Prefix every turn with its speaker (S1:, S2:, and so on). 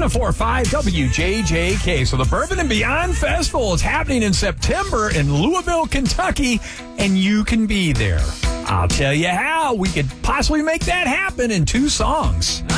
S1: 104.5 WJJK. So the Bourbon and Beyond Festival is happening in September in Louisville, Kentucky, and you can be there. I'll tell you how we could possibly make that happen in 2 songs.